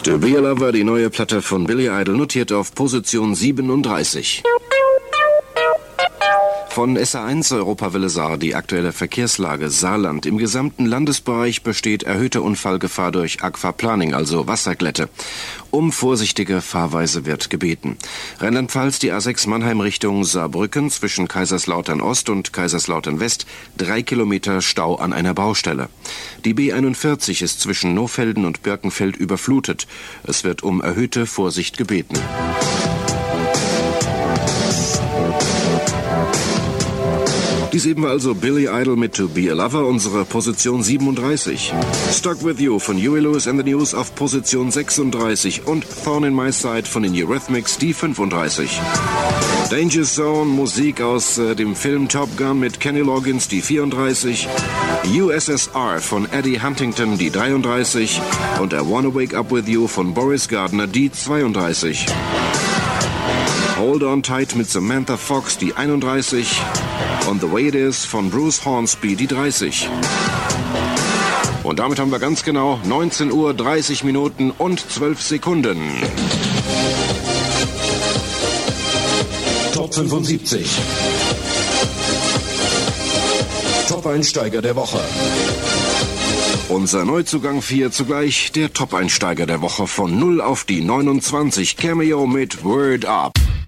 To Be a Lover, die neue Platte von Billy Idol, notiert auf Position 37. Von SA1 Europawelle Saar die aktuelle Verkehrslage Saarland. Im gesamten Landesbereich besteht erhöhte Unfallgefahr durch Aquaplaning, also Wasserglätte. Um vorsichtige Fahrweise wird gebeten. Rheinland-Pfalz, die A6 Mannheim Richtung Saarbrücken zwischen Kaiserslautern Ost und Kaiserslautern West, 3 Kilometer Stau an einer Baustelle. Die B41 ist zwischen Nohfelden und Birkenfeld überflutet. Es wird um erhöhte Vorsicht gebeten. Dies eben war also Billy Idol mit To Be a Lover, unsere Position 37. Stuck With You von Huey Lewis and the News auf Position 36 und Thorn in My Side von den Eurythmics, die 35. Danger Zone, Musik aus dem Film Top Gun mit Kenny Loggins, die 34. USSR von Eddie Huntington, die 33. Und I Wanna Wake Up With You von Boris Gardner, die 32. Hold On Tight mit Samantha Fox, die 31. On The Way It Is von Bruce Hornsby, die 30. Und damit haben wir ganz genau 19 Uhr, 30 Minuten und 12 Sekunden. Top 75. Top-Einsteiger der Woche. Unser Neuzugang 4 zugleich der Top-Einsteiger der Woche von 0 auf die 29. Cameo mit Word Up.